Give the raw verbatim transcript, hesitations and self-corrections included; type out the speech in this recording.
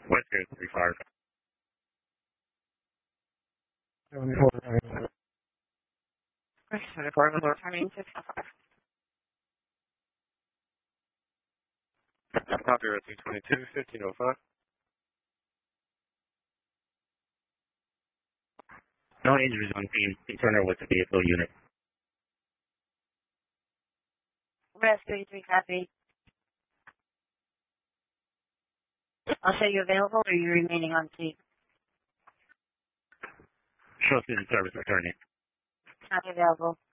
West Coast three five. Department of Attorney six five. Copy two twenty-two, fifteen oh five. No injuries on scene. Internal with the vehicle unit. West thirty-three copy. I'll show you available or you remaining on scene? Show citizen service attorney. Not available.